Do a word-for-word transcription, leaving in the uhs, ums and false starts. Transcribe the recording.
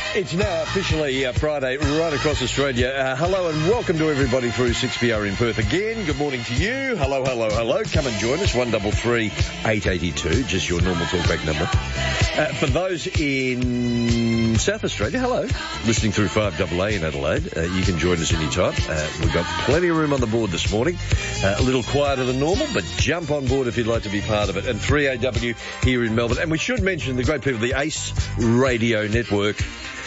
It's now officially uh, Friday right across Australia. Uh, hello and welcome to everybody through six P R in Perth again. Good morning to you. Hello, hello, hello. Come and join us. one three three, eight eight two, just your normal talkback number. Uh, for those in South Australia, hello. Listening through five A A in Adelaide, uh, you can join us anytime. Uh, we've got plenty of room on the board this morning. Uh, a little quieter than normal, but jump on board if you'd like to be part of it. And three A W here in Melbourne. And we should mention the great people of the ACE Radio Network.